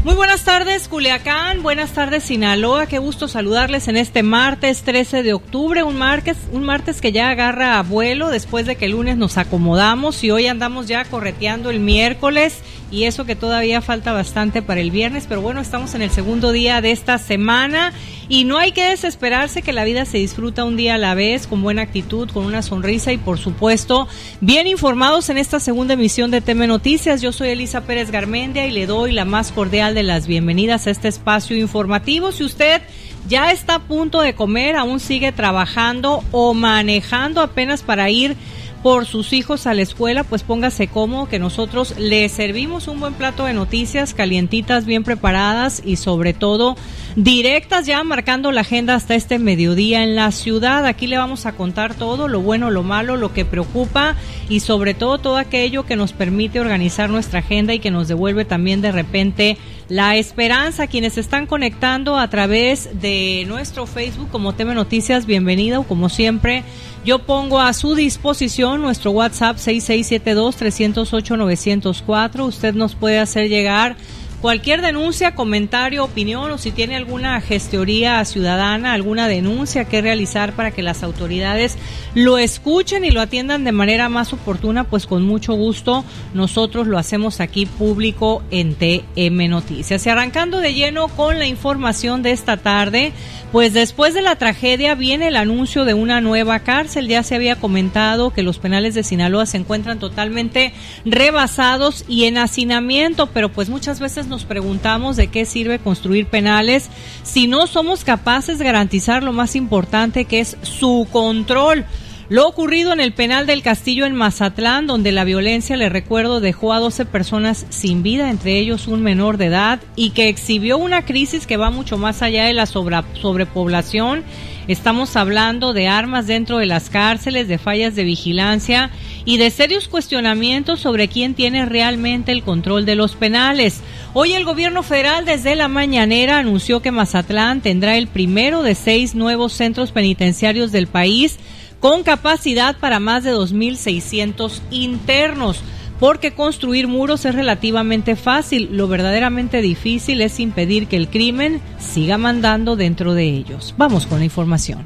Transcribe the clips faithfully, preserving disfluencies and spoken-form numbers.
Muy buenas tardes, Culiacán, buenas tardes, Sinaloa, qué gusto saludarles en este martes trece de octubre, un martes, un martes que ya agarra vuelo después de que el lunes nos acomodamos y hoy andamos ya correteando el miércoles y eso que todavía falta bastante para el viernes, pero bueno, estamos en el segundo día de esta semana y no hay que desesperarse, que la vida se disfruta un día a la vez, con buena actitud, con una sonrisa y por supuesto bien informados en esta segunda emisión de T M Noticias. Yo soy Elisa Pérez Garmendia y le doy la más cordial de las bienvenidas a este espacio informativo. Si usted ya está a punto de comer, aún sigue trabajando o manejando apenas para ir por sus hijos a la escuela, pues póngase cómodo que nosotros le servimos un buen plato de noticias calientitas, bien preparadas y sobre todo directas, ya marcando la agenda hasta este mediodía en la ciudad. Aquí le vamos a contar todo, lo bueno, lo malo, lo que preocupa y sobre todo todo aquello que nos permite organizar nuestra agenda y que nos devuelve también de repente la esperanza. Quienes están conectando a través de nuestro Facebook como T M Noticias, bienvenida, o como siempre yo pongo a su disposición nuestro WhatsApp seis seis siete dos, tres cero ocho, nueve cero cuatro. Usted nos puede hacer llegar cualquier denuncia, comentario, opinión o si tiene alguna gestoría ciudadana, alguna denuncia que realizar para que las autoridades lo escuchen y lo atiendan de manera más oportuna, pues con mucho gusto nosotros lo hacemos aquí público en T M Noticias. Y arrancando de lleno con la información de esta tarde, pues después de la tragedia viene el anuncio de una nueva cárcel. Ya se había comentado que los penales de Sinaloa se encuentran totalmente rebasados y en hacinamiento, pero pues muchas veces nos preguntamos de qué sirve construir penales si no somos capaces de garantizar lo más importante, que es su control. Lo ocurrido en el penal del Castillo en Mazatlán, donde la violencia, le recuerdo, dejó a doce personas sin vida, entre ellos un menor de edad, y que exhibió una crisis que va mucho más allá de la sobre, sobrepoblación. Estamos hablando de armas dentro de las cárceles, de fallas de vigilancia y de serios cuestionamientos sobre quién tiene realmente el control de los penales. Hoy el gobierno federal desde la mañanera anunció que Mazatlán tendrá el primero de seis nuevos centros penitenciarios del país, con capacidad para más de dos mil seiscientos internos, porque construir muros es relativamente fácil, lo verdaderamente difícil es impedir que el crimen siga mandando dentro de ellos. Vamos con la información.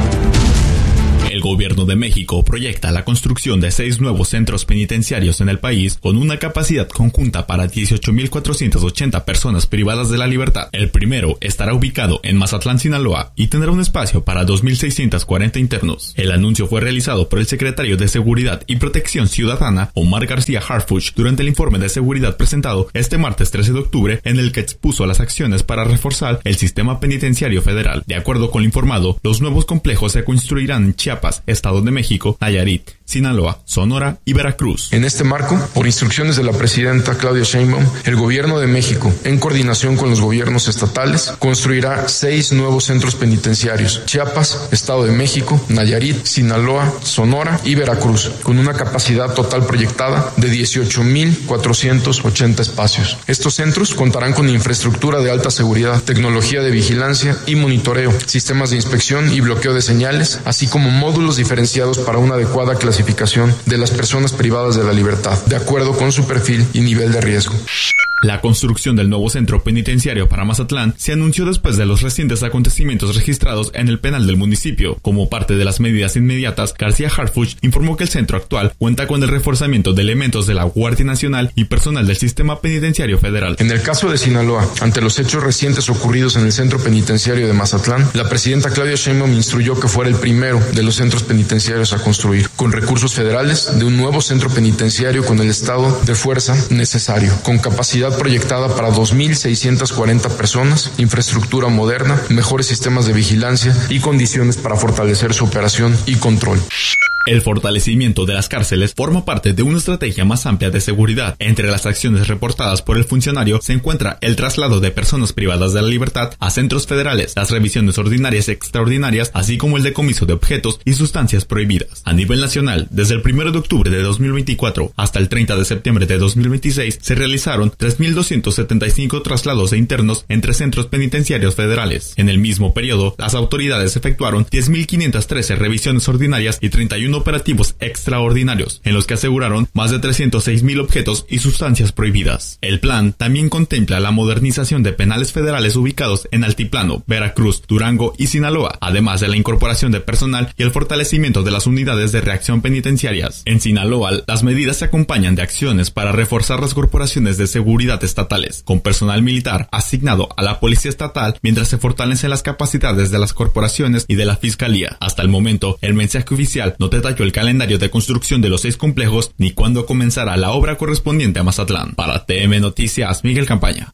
El gobierno de México proyecta la construcción de seis nuevos centros penitenciarios en el país con una capacidad conjunta para dieciocho mil cuatrocientas ochenta personas privadas de la libertad. El primero estará ubicado en Mazatlán, Sinaloa, y tendrá un espacio para dos mil seiscientos cuarenta internos. El anuncio fue realizado por el secretario de Seguridad y Protección Ciudadana, Omar García Harfuch, durante el informe de seguridad presentado este martes trece de octubre, en el que expuso las acciones para reforzar el sistema penitenciario federal. De acuerdo con lo informado, los nuevos complejos se construirán en Chiapas, Estado de México, Nayarit, Sinaloa, Sonora y Veracruz. En este marco, por instrucciones de la presidenta Claudia Sheinbaum, el gobierno de México, en coordinación con los gobiernos estatales, construirá seis nuevos centros penitenciarios: Chiapas, Estado de México, Nayarit, Sinaloa, Sonora y Veracruz, con una capacidad total proyectada de dieciocho mil cuatrocientos ochenta espacios. Estos centros contarán con infraestructura de alta seguridad, tecnología de vigilancia y monitoreo, sistemas de inspección y bloqueo de señales, así como módulos diferenciados para una adecuada clasificación de las personas privadas de la libertad, de acuerdo con su perfil y nivel de riesgo. La construcción del nuevo centro penitenciario para Mazatlán se anunció después de los recientes acontecimientos registrados en el penal del municipio. Como parte de las medidas inmediatas, García Harfuch informó que el centro actual cuenta con el reforzamiento de elementos de la Guardia Nacional y personal del sistema penitenciario federal. En el caso de Sinaloa, ante los hechos recientes ocurridos en el centro penitenciario de Mazatlán, la presidenta Claudia Sheinbaum instruyó que fuera el primero de los centros penitenciarios a construir, con recursos federales, de un nuevo centro penitenciario con el estado de fuerza necesario, con capacidad proyectada para dos mil seiscientas cuarenta personas, infraestructura moderna, mejores sistemas de vigilancia y condiciones para fortalecer su operación y control. El fortalecimiento de las cárceles forma parte de una estrategia más amplia de seguridad. Entre las acciones reportadas por el funcionario se encuentra el traslado de personas privadas de la libertad a centros federales, las revisiones ordinarias y extraordinarias, así como el decomiso de objetos y sustancias prohibidas. A nivel nacional, desde el primero de octubre de dos mil veinticuatro hasta el treinta de septiembre de dos mil veintiséis, se realizaron tres mil doscientos setenta y cinco traslados de internos entre centros penitenciarios federales. En el mismo periodo, las autoridades efectuaron diez mil quinientas trece revisiones ordinarias y treinta y uno veintiún operativos extraordinarios, en los que aseguraron más de trescientos seis mil objetos y sustancias prohibidas. El plan también contempla la modernización de penales federales ubicados en Altiplano, Veracruz, Durango y Sinaloa, además de la incorporación de personal y el fortalecimiento de las unidades de reacción penitenciarias. En Sinaloa, las medidas se acompañan de acciones para reforzar las corporaciones de seguridad estatales, con personal militar asignado a la Policía Estatal, mientras se fortalecen las capacidades de las corporaciones y de la Fiscalía. Hasta el momento, el mensaje oficial no detalló el calendario de construcción de los seis complejos ni cuándo comenzará la obra correspondiente a Mazatlán. Para T M Noticias, Miguel Campaña.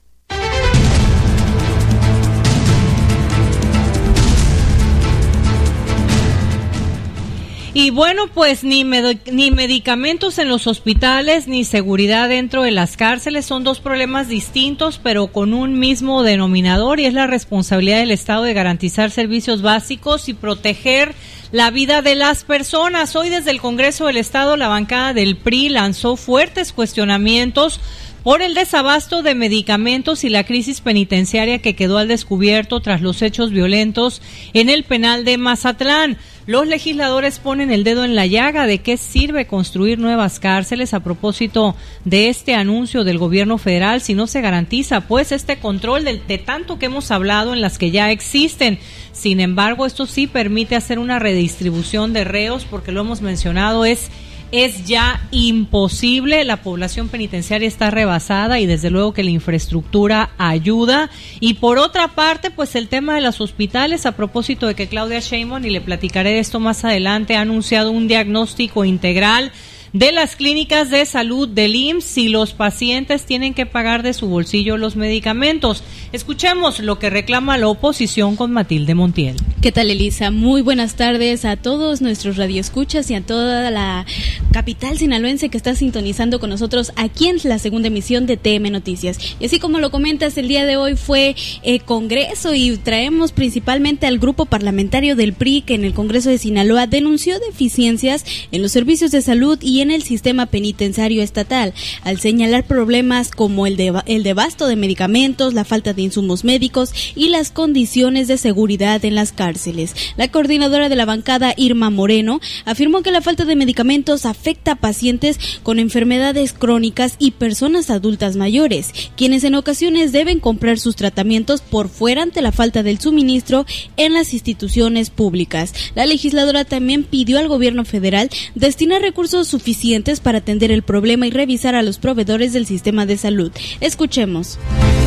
Y bueno, pues ni, med- ni medicamentos en los hospitales ni seguridad dentro de las cárceles son dos problemas distintos, pero con un mismo denominador, y es la responsabilidad del Estado de garantizar servicios básicos y proteger la vida de las personas. Hoy desde el Congreso del Estado, la bancada del P R I lanzó fuertes cuestionamientos por el desabasto de medicamentos y la crisis penitenciaria que quedó al descubierto tras los hechos violentos en el penal de Mazatlán. Los legisladores ponen el dedo en la llaga de qué sirve construir nuevas cárceles a propósito de este anuncio del gobierno federal si no se garantiza pues este control de, de tanto que hemos hablado en las que ya existen. Sin embargo, esto sí permite hacer una redistribución de reos, porque lo hemos mencionado, es es ya imposible. La población penitenciaria está rebasada y desde luego que la infraestructura ayuda. Y por otra parte, pues el tema de los hospitales, a propósito de que Claudia Sheinbaum, y le platicaré de esto más adelante, ha anunciado un diagnóstico integral de las clínicas de salud del I M S S si los pacientes tienen que pagar de su bolsillo los medicamentos. Escuchemos lo que reclama la oposición con Matilde Montiel. ¿Qué tal, Elisa? Muy buenas tardes a todos nuestros radioescuchas y a toda la capital sinaloense que está sintonizando con nosotros aquí en la segunda emisión de T M Noticias. Y así como lo comentas, el día de hoy fue eh, Congreso y traemos principalmente al grupo parlamentario del P R I que en el Congreso de Sinaloa denunció deficiencias en los servicios de salud y en el sistema penitenciario estatal, al señalar problemas como el, de, el debasto de medicamentos, la falta de insumos médicos y las condiciones de seguridad en las cárceles. La coordinadora de la bancada, Irma Moreno, afirmó que la falta de medicamentos afecta a pacientes con enfermedades crónicas y personas adultas mayores, quienes en ocasiones deben comprar sus tratamientos por fuera ante la falta del suministro en las instituciones públicas. La legisladora también pidió al gobierno federal destinar recursos suficientes para atender el problema y revisar a los proveedores del sistema de salud. Escuchemos.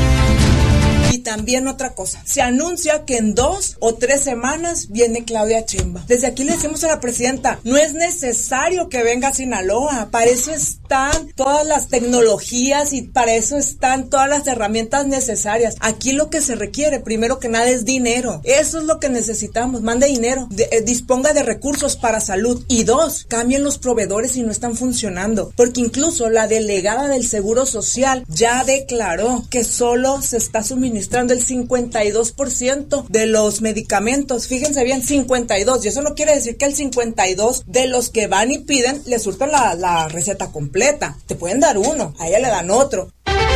Y también otra cosa, se anuncia que en dos o tres semanas viene Claudia Sheinbaum. Desde aquí le decimos a la presidenta, no es necesario que venga a Sinaloa, para eso están todas las tecnologías y para eso están todas las herramientas necesarias. Aquí lo que se requiere, primero que nada, es dinero. Eso es lo que necesitamos, mande dinero, de, eh, disponga de recursos para salud. Y dos, cambien los proveedores si no están funcionando, porque incluso la delegada del Seguro Social ya declaró que solo se está suministrando el cincuenta y dos por ciento de los medicamentos. Fíjense bien, cincuenta y dos, y eso no quiere decir que el cincuenta y dos de los que van y piden les surtan la, la receta completa. Te pueden dar uno, a ella le dan otro.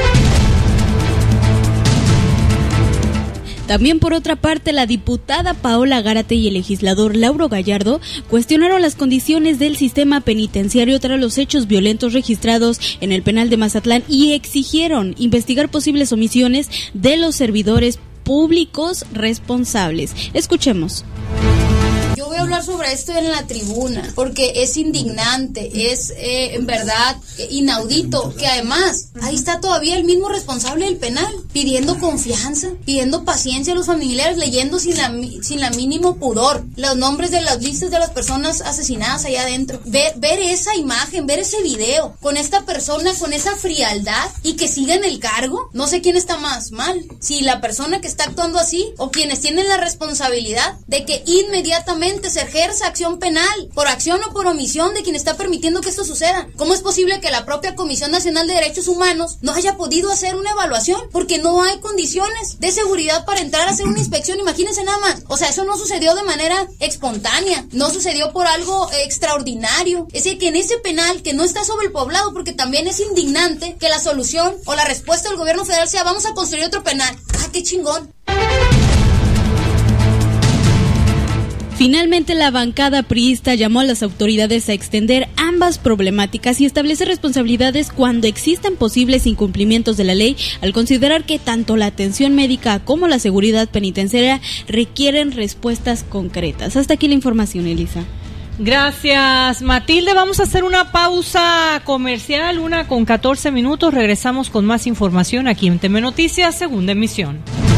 También por otra parte, la diputada Paola Gárate y el legislador Lauro Gallardo cuestionaron las condiciones del sistema penitenciario tras los hechos violentos registrados en el penal de Mazatlán y exigieron investigar posibles omisiones de los servidores públicos responsables. Escuchemos. Yo voy a hablar sobre esto en la tribuna porque es indignante, es eh, en verdad inaudito que además ahí está todavía el mismo responsable del penal pidiendo confianza, pidiendo paciencia a los familiares, leyendo sin la sin la mínimo pudor los nombres de las listas de las personas asesinadas allá adentro. Ver, ver esa imagen, ver ese video con esta persona con esa frialdad y que siga en el cargo, no sé quién está más mal, si la persona que está actuando así o quienes tienen la responsabilidad de que inmediatamente se ejerza acción penal por acción o por omisión de quien está permitiendo que esto suceda. ¿Cómo es posible que la propia Comisión Nacional de Derechos Humanos no haya podido hacer una evaluación? Porque no hay condiciones de seguridad para entrar a hacer una inspección. Imagínense nada más. O sea, eso no sucedió de manera espontánea, no sucedió por algo extraordinario. Es decir, que en ese penal que no está sobrepoblado, porque también es indignante que la solución o la respuesta del gobierno federal sea vamos a construir otro penal. ¡Ah, qué chingón! Finalmente, la bancada priista llamó a las autoridades a extender ambas problemáticas y establecer responsabilidades cuando existan posibles incumplimientos de la ley, al considerar que tanto la atención médica como la seguridad penitenciaria requieren respuestas concretas. Hasta aquí la información, Elisa. Gracias, Matilde. Vamos a hacer una pausa comercial, una con catorce minutos. Regresamos con más información aquí en T M Noticias, segunda emisión.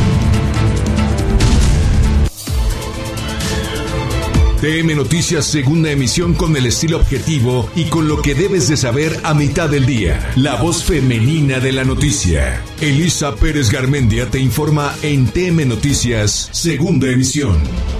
T M Noticias, segunda emisión, con el estilo objetivo y con lo que debes de saber a mitad del día. La voz femenina de la noticia. Elisa Pérez Garmendia te informa en T M Noticias, segunda emisión.